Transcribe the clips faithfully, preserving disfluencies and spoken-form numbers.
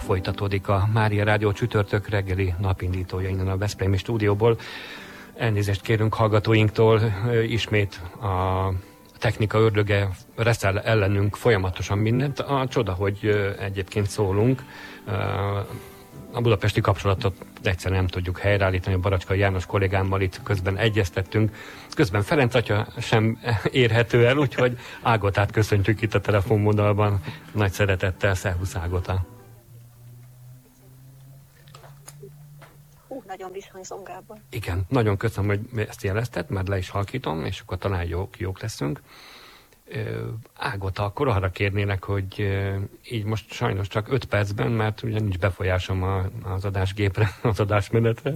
Folytatódik a Mária Rádió csütörtök reggeli napindítója innen a veszprémi stúdióból. Elnézést kérünk hallgatóinktól, ismét a technika ördöge reszel ellenünk folyamatosan mindent. A csoda, hogy egyébként szólunk. A budapesti kapcsolatot egyszer nem tudjuk helyreállítani, a Baracskai János kollégámmal itt közben egyeztettünk. Közben Ferenc atya sem érhető el, úgyhogy Ágotát köszöntjük itt a telefonvonalban. Nagy szeretettel, szervusz Ágota! Hú, nagyon visszhangzom, Gábor. Igen, nagyon köszönöm, hogy ezt jelezted, mert le is halkítom, és akkor talán jók, jók leszünk. Ágota, akkor arra kérnélek, hogy így most sajnos csak öt percben, mert ugye nincs befolyásom az adásgépre, az adásmenetre.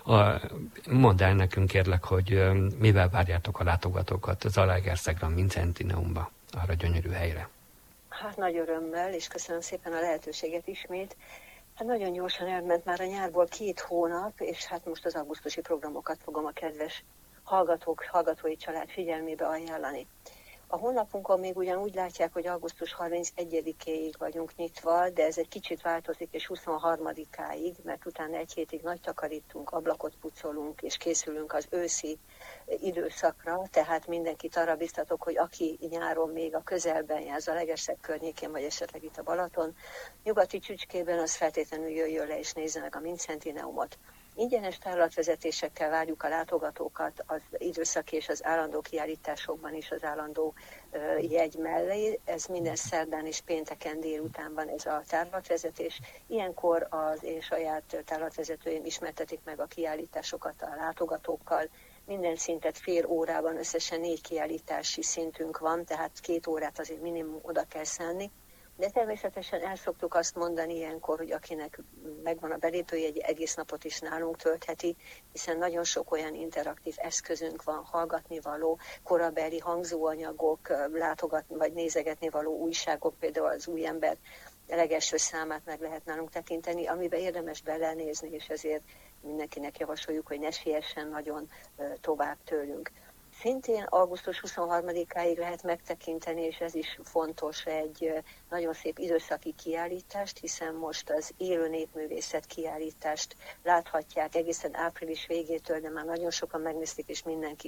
Mondd el nekünk, kérlek, hogy mivel várjátok a látogatókat Zalaegerszegre, a Vincentineumba, arra gyönyörű helyre. Hát nagy örömmel, és köszönöm szépen a lehetőséget ismét. Hát nagyon gyorsan elment már a nyárból két hónap, és hát most az augusztusi programokat fogom a kedves hallgatók, hallgatói család figyelmébe ajánlani. A honlapunkon még ugyan úgy látják, hogy augusztus harmincegyedikéig vagyunk nyitva, de ez egy kicsit változik, és huszonharmadikáig, mert utána egy hétig nagy takarítunk, ablakot pucolunk, és készülünk az őszi időszakra, tehát mindenkit arra biztatok, hogy aki nyáron még a közelben jár, Zalaegerszeg környékén, vagy esetleg itt a Balaton, nyugati csücskében, az feltétlenül jöjjön le és nézze meg a Vincentineumot. Ingyenes tárlatvezetésekkel várjuk a látogatókat az időszaki és az állandó kiállításokban is az állandó uh, jegy mellé. Ez minden szerdán és pénteken délután van ez a tárlatvezetés. Ilyenkor az én saját tárlatvezetőim ismertetik meg a kiállításokat a látogatókkal. Minden szintet fél órában, összesen négy kiállítási szintünk van, tehát két órát azért minimum oda kell szánni. De természetesen el szoktuk azt mondani ilyenkor, hogy akinek megvan a belépőjegy, egész napot is nálunk töltheti, hiszen nagyon sok olyan interaktív eszközünk van, hallgatni való, korabeli hangzóanyagok, látogatni vagy nézegetni való újságok, például az Új Ember legelső számát meg lehet nálunk tekinteni, amiben érdemes belenézni, és ezért mindenkinek javasoljuk, hogy ne siessen nagyon tovább tőlünk. Szintén augusztus huszonharmadikáig lehet megtekinteni, és ez is fontos, egy nagyon szép időszaki kiállítást, hiszen most az élő népművészet kiállítást láthatják egészen április végétől, de már nagyon sokan megnézték, és mindenki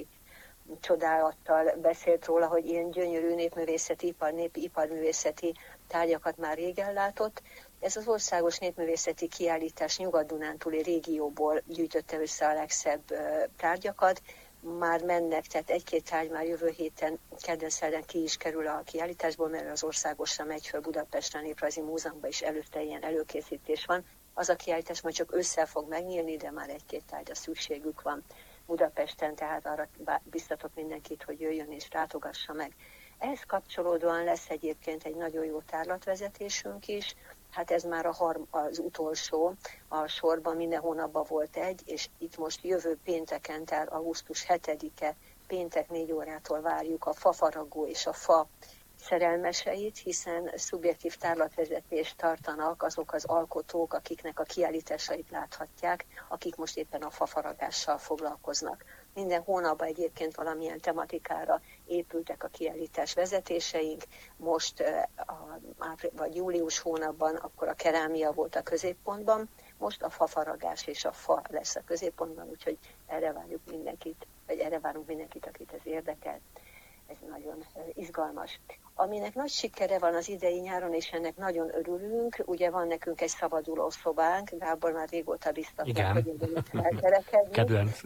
csodálattal beszélt róla, hogy ilyen gyönyörű népművészeti, ipar, népi iparművészeti tárgyakat már régen látott. Ez az országos népművészeti kiállítás Nyugat-Dunántúli régióból gyűjtötte össze a legszebb tárgyakat. Már mennek, tehát egy-két tárgy már jövő héten, kedden szerdán ki is kerül a kiállításból, mert az országosra megy föl Budapestre, a Néprajzi Múzeumban is előtte ilyen előkészítés van. Az a kiállítás majd csak össze fog megnyílni, de már egy-két tárgyra szükségük van Budapesten, tehát arra biztatok mindenkit, hogy jöjjön és látogassa meg. Ehhez kapcsolódóan lesz egyébként egy nagyon jó tárlatvezetésünk is. Hát ez már a harm, az utolsó a sorban, minden hónapban volt egy, és itt most jövő pénteken, tehát augusztus hetedike, péntek négy órától várjuk a fafaragó és a fa szerelmeseit, hiszen szubjektív tárlatvezetést tartanak azok az alkotók, akiknek a kiállításait láthatják, akik most éppen a fafaragással foglalkoznak. Minden hónapban egyébként valamilyen tematikára épültek a kiállítás vezetéseink. Most a, vagy július hónapban akkor a kerámia volt a középpontban, most a fafaragás és a fa lesz a középpontban, úgyhogy erre várjuk mindenkit, vagy erre várunk mindenkit, akit ez érdekel. Ez nagyon izgalmas. Aminek nagy sikere van az idei nyáron, és ennek nagyon örülünk, ugye van nekünk egy szabaduló szobánk, Gábor már régóta biztatja, hogy ezt elkerekedni. Kedvenc.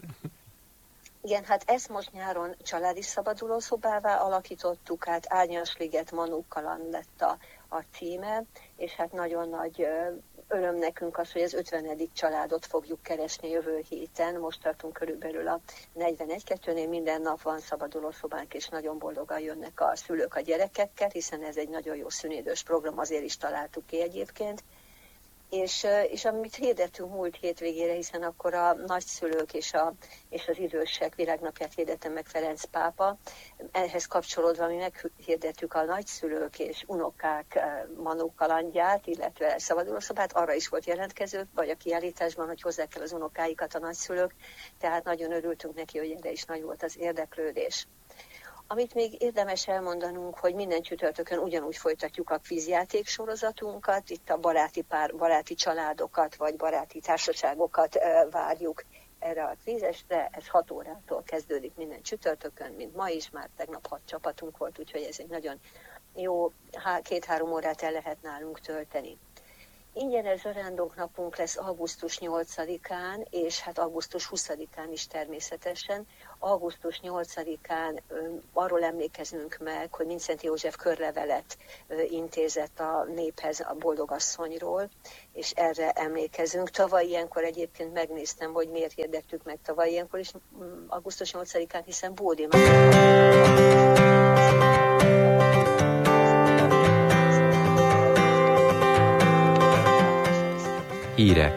Igen, hát ezt most nyáron családi szabadulószobává alakítottuk át, Árnyasliget Manukkaland lett a, a címe, és hát nagyon nagy öröm nekünk az, hogy az ötvenedik családot fogjuk keresni jövő héten. Most tartunk körülbelül a negyvenegy-kettőnél, minden nap van szabadulószobánk, és nagyon boldogan jönnek a szülők a gyerekekkel, hiszen ez egy nagyon jó szünidős program, azért is találtuk ki egyébként. És, és amit hirdettünk múlt hétvégére, hiszen akkor a nagyszülők és, a, és az idősek világnapját hirdette meg Ferenc pápa. Ehhez kapcsolódva mi meghirdettük a nagyszülők és unokák manókalandját, illetve szabadulószobát, arra is volt jelentkező, vagy a kiállításban, hogy hozzák el az unokáikat a nagyszülők, tehát nagyon örültünk neki, hogy erre is nagy volt az érdeklődés. Amit még érdemes elmondanunk, hogy minden csütörtökön ugyanúgy folytatjuk a kvízjáték sorozatunkat, itt a baráti, pár, baráti családokat vagy baráti társaságokat várjuk erre a kvízesre. Ez hat órától kezdődik minden csütörtökön, mint ma is, már tegnap hat csapatunk volt, úgyhogy ez egy nagyon jó két-három órát el lehet nálunk tölteni. Ingyenes zarándoknapunk lesz augusztus nyolcadikán, és hát augusztus huszadikán is természetesen. augusztus nyolcadikán ö, arról emlékezünk meg, hogy Mindszenty József körlevelet ö, intézett a néphez a boldogasszonyról, és erre emlékezünk. Tavaly ilyenkor egyébként megnéztem, hogy miért hirdettük meg tavaly ilyenkor is augusztus nyolcadikán, hiszen Bódi Hírek.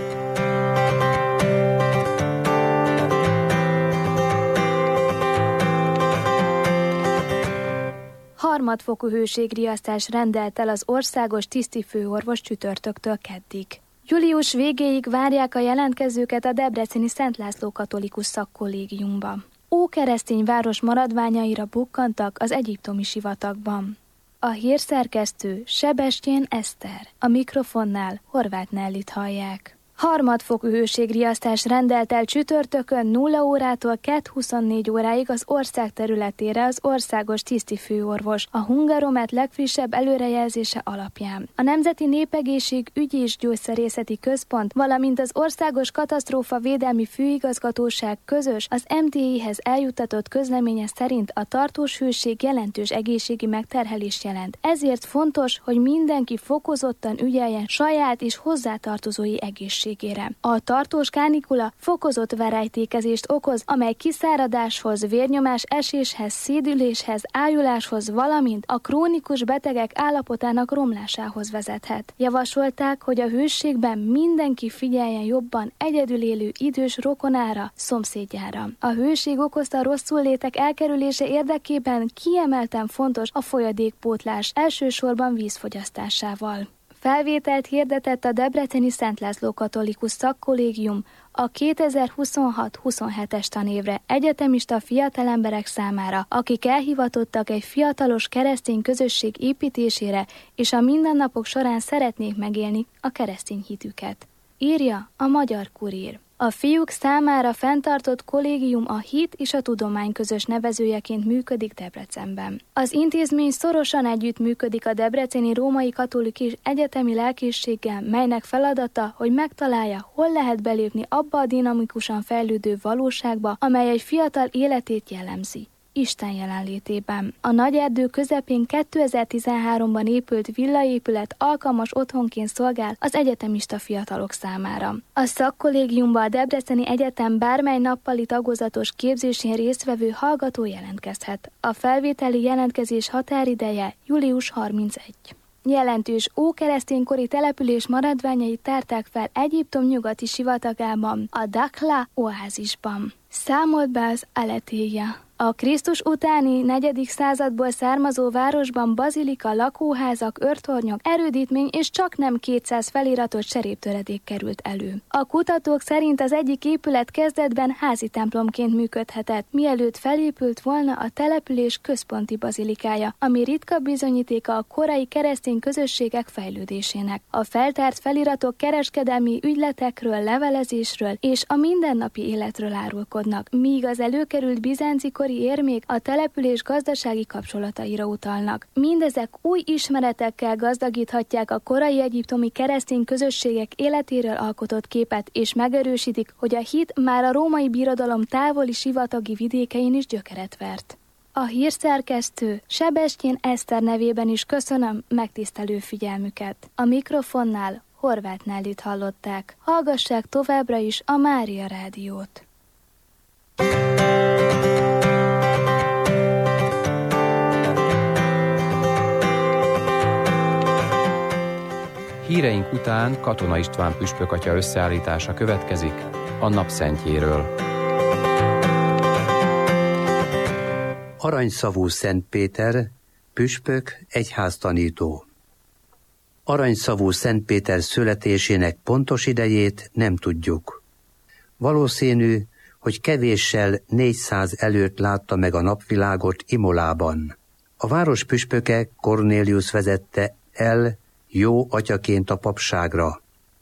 Harmadfokú hőségriasztás rendelt el az országos tisztifőorvos csütörtöktől keddig. Július végéig várják a jelentkezőket a debreceni Szent László katolikus szakkollégiumba. Ókeresztény város maradványaira bukkantak az egyiptomi sivatagban. A hírszerkesztő Sebestyén Eszter, a mikrofonnál Horváth Nellit hallják. Harmadfokú hőségriasztás rendelt el csütörtökön nulla órától kettő huszonnégy óráig az ország területére az országos tisztifőorvos, a Hungaromet legfrissebb előrejelzése alapján. A Nemzeti Népegészség Ügyi és Gyógyszerészeti Központ, valamint az Országos Katasztrófa Védelmi Főigazgatóság közös az em té i-hez eljuttatott közleménye szerint a tartós hőség jelentős egészségi megterhelést jelent. Ezért fontos, hogy mindenki fokozottan ügyeljen saját és hozzátartozói egészségére. A tartós kánikula fokozott verejtékezést okoz, amely kiszáradáshoz, vérnyomás eséshez, szédüléshez, ájuláshoz, valamint a krónikus betegek állapotának romlásához vezethet. Javasolták, hogy a hőségben mindenki figyeljen jobban egyedül élő idős rokonára, szomszédjára. A hőség okozta rosszullétek elkerülése érdekében kiemelten fontos a folyadékpótlás, elsősorban vízfogyasztásával. Felvételt hirdetett a debreceni Szent László katolikus szakkollégium a kétezer-huszonhat huszonhetes tanévre egyetemista fiatalemberek számára, akik elhivatottak egy fiatalos keresztény közösség építésére, és a mindennapok során szeretnék megélni a keresztény hitüket. Írja a Magyar Kurír. A fiúk számára fenntartott kollégium a hit és a tudomány közös nevezőjeként működik Debrecenben. Az intézmény szorosan együttműködik a debreceni római katolikus egyetemi lelkészséggel, melynek feladata, hogy megtalálja, hol lehet belépni abba a dinamikusan fejlődő valóságba, amely egy fiatal életét jellemzi. Isten jelenlétében. A Nagyerdő közepén kétezer-tizenháromban épült villaépület alkalmas otthonként szolgál az egyetemista fiatalok számára. A szakkollégiumban a Debreceni Egyetem bármely nappali tagozatos képzésén résztvevő hallgató jelentkezhet. A felvételi jelentkezés határideje július harmincegyedike. Jelentős ókereszténykori település maradványait tárták fel Egyiptom nyugati sivatagában, a Dakhla oázisban. Számolt be az Aletéja. A Krisztus utáni negyedik századból származó városban bazilika, lakóházak, őrtornyok, erődítmény és csaknem kétszáz feliratot cseréptöredék került elő. A kutatók szerint az egyik épület kezdetben házi templomként működhetett, mielőtt felépült volna a település központi bazilikája, ami ritka bizonyítéka a korai keresztény közösségek fejlődésének. A feltárt feliratok kereskedelmi ügyletekről, levelezésről és a mindennapi életről árulkodnak, míg az előkerült bizánci érmék a település gazdasági kapcsolataira utalnak. Mindezek új ismeretekkel gazdagíthatják a korai egyiptomi keresztény közösségek életéről alkotott képet, és megerősítik, hogy a hit már a római birodalom távoli sivatagi vidékein is gyökeret vert. A hírszerkesztő Sebestyén Eszter nevében is köszönöm megtisztelő figyelmüket. A mikrofonnál Horváth Nellit hallották. Hallgassák továbbra is a Mária Rádiót. Híreink után Katona István püspök atya összeállítása következik a napszentjéről. Aranyszavú Szent Péter, püspök, egyháztanító. Aranyszavú Szent Péter születésének pontos idejét nem tudjuk. Valószínű, hogy kevéssel négyszáz előtt látta meg a napvilágot Imolában. A város püspöke Cornélius vezette el jó atyaként a papságra.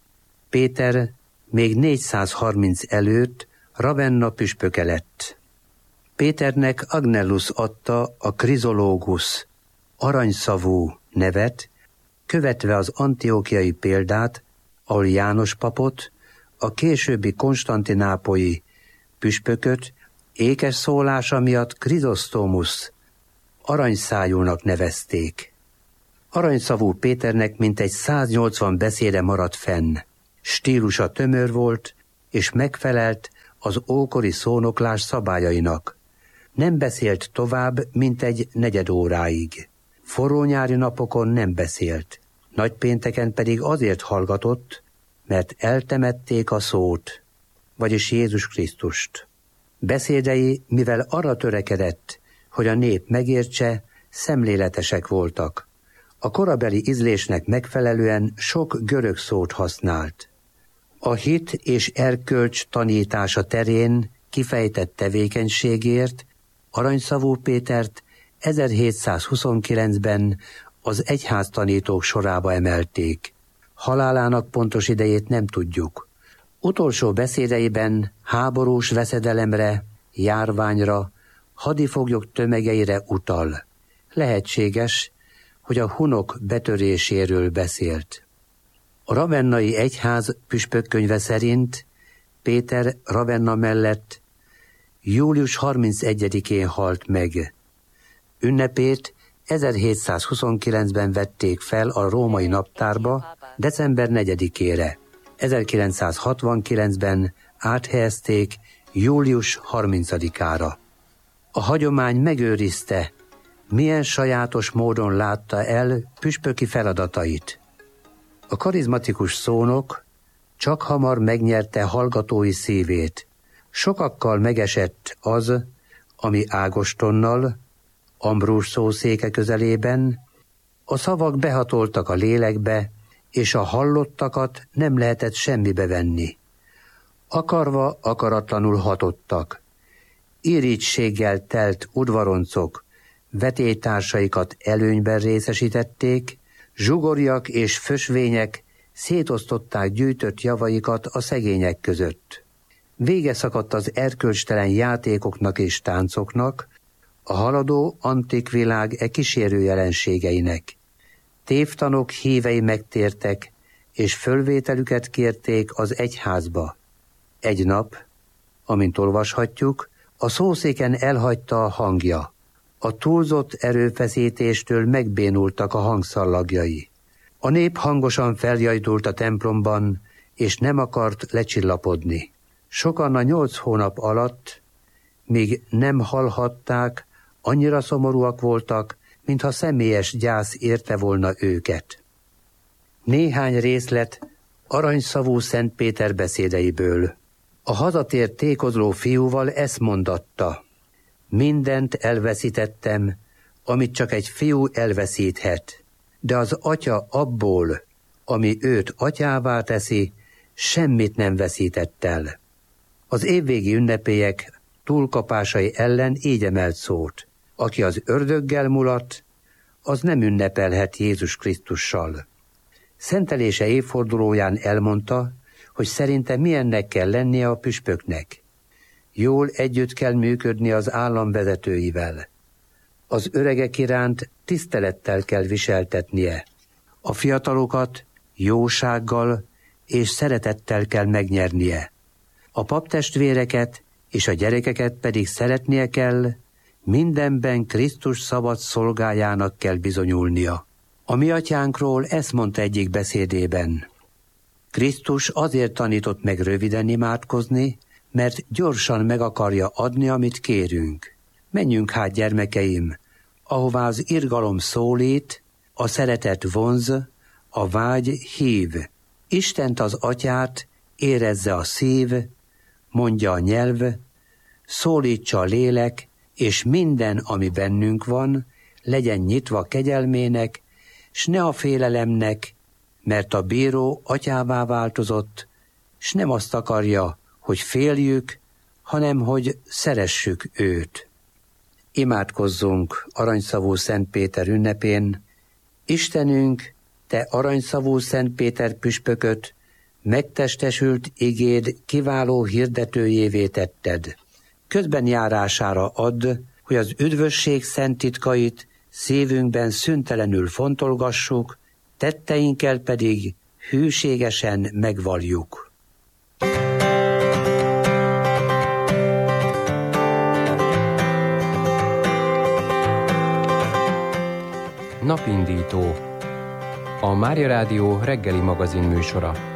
Péter még négyszázharminc előtt Ravenna püspöke lett. Péternek Agnellus adta a Krizológus, aranyszavú nevet, követve az antiókiai példát, ahol János papot, a későbbi konstantinápolyi püspököt ékes szólása miatt Krizosztómusz, aranyszájúnak nevezték. Aranyszavú Péternek mintegy száznyolcvan beszéde maradt fenn. Stílusa tömör volt, és megfelelt az ókori szónoklás szabályainak. Nem beszélt tovább, mint egy negyed óráig. Forró nyári napokon nem beszélt, nagypénteken pedig azért hallgatott, mert eltemették a szót, vagyis Jézus Krisztust. Beszédei, mivel arra törekedett, hogy a nép megértse, szemléletesek voltak. A korabeli ízlésnek megfelelően sok görög szót használt. A hit és erkölcs tanítása terén kifejtett tevékenységért Aranyszavú Pétert ezerhétszázhuszonkilencben az egyháztanítók sorába emelték. Halálának pontos idejét nem tudjuk. Utolsó beszédeiben háborús veszedelemre, járványra, hadifoglyok tömegeire utal. Lehetséges, hogy a hunok betöréséről beszélt. A ravennai egyház püspökkönyve szerint Péter Ravenna mellett július harmincegyedikén halt meg. Ünnepét ezerhétszázhuszonkilencben vették fel a római naptárba december negyedikére. ezerkilencszázhatvankilencben áthelyezték július harmincadikára. A hagyomány megőrizte, milyen sajátos módon látta el püspöki feladatait. A karizmatikus szónok csak hamar megnyerte hallgatói szívét. Sokakkal megesett az, ami Ágostonnal, Ambrus szószéke közelében, a szavak behatoltak a lélekbe, és a hallottakat nem lehetett semmibe venni. Akarva, akaratlanul hatottak. Irítséggel telt udvaroncok vetélytársaikat előnyben részesítették, zsugorjak és fösvények szétosztották gyűjtött javaikat a szegények között. Vége szakadt az erkölcstelen játékoknak és táncoknak, a haladó antik világ e kísérő jelenségeinek. Tévtanok hívei megtértek, és fölvételüket kérték az egyházba. Egy nap, amint olvashatjuk, a szószéken elhagyta a hangja. A túlzott erőfeszítéstől megbénultak a hangszallagjai. A nép hangosan feljajdult a templomban, és nem akart lecsillapodni. Sokan a nyolc hónap alatt, míg nem hallhatták, annyira szomorúak voltak, mintha személyes gyász érte volna őket. Néhány részlet Aranyszavú Szent Péter beszédeiből. A hazatért tékozló fiúval ezt mondatta: mindent elveszítettem, amit csak egy fiú elveszíthet, de az atya abból, ami őt atyává teszi, semmit nem veszített el. Az évvégi ünnepélyek túlkapásai ellen így emelt szót: aki az ördöggel mulat, az nem ünnepelhet Jézus Krisztussal. Szentelése évfordulóján elmondta, hogy szerinte milyennek kell lennie a püspöknek. Jól együtt kell működni az állam vezetőivel. Az öregek iránt tisztelettel kell viseltetnie. A fiatalokat jósággal és szeretettel kell megnyernie. A paptestvéreket és a gyerekeket pedig szeretnie kell, mindenben Krisztus szabad szolgájának kell bizonyulnia. A mi atyánkról ezt mondta egyik beszédében: Krisztus azért tanított meg röviden imádkozni, mert gyorsan meg akarja adni, amit kérünk. Menjünk hát, gyermekeim, ahová az irgalom szólít, a szeretet vonz, a vágy hív. Istent, az atyát érezze a szív, mondja a nyelv, szólítsa a lélek, és minden, ami bennünk van, legyen nyitva kegyelmének, s ne a félelemnek, mert a bíró atyává változott, s nem azt akarja, hogy féljük, hanem hogy szeressük őt. Imádkozzunk aranyszavú Szent Péter ünnepén. Istenünk, te aranyszavú Szent Péter püspököt megtestesült igéd kiváló hirdetőjévé tetted. Közben járására add, hogy az üdvösség szent titkait szívünkben szüntelenül fontolgassuk, tetteinkkel pedig hűségesen megvalljuk. Napindító. A Mária Rádió reggeli magazin műsora.